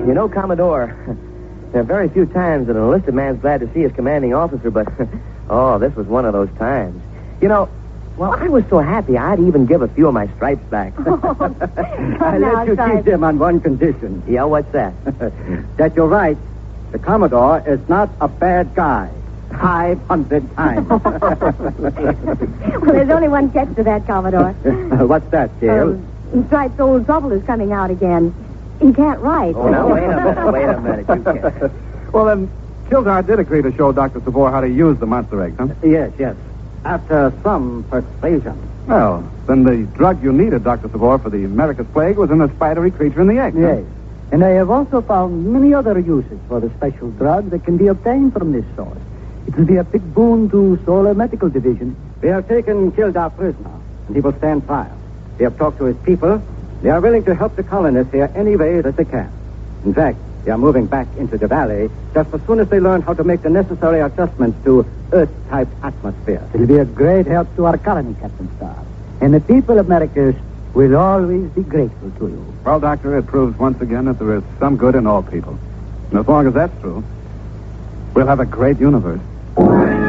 You know, Commodore, there are very few times that an enlisted man's glad to see his commanding officer, but, oh, this was one of those times. You know, well, I was so happy I'd even give a few of my stripes back. I let you keep them on one condition. Yeah, what's that? That you're right. The Commodore is not a bad guy. 500 times. Well, there's only one catch to that, Commodore. What's that, Gail? Stripes' old trouble is coming out again. He can't write. Oh, now, wait a minute. You can't. Well, then, Kildar did agree to show Dr. Sabor how to use the monster eggs, huh? Yes. After some persuasion. Well, then the drug you needed, Dr. Sabor, for the America's plague was in the spidery creature in the egg. Yes. And I have also found many other uses for the special drug that can be obtained from this source. It will be a big boon to Solar Medical Division. We have taken Kildar prisoner, and he will stand trial. We have talked to his people. They are willing to help the colonists here any way that they can. In fact, they are moving back into the valley just as soon as they learn how to make the necessary adjustments to Earth-type atmosphere. It will be a great help to our colony, Captain Starr. And the people of Americus will always be grateful to you. Well, Doctor, it proves once again that there is some good in all people. And as long as that's true, we'll have a great universe.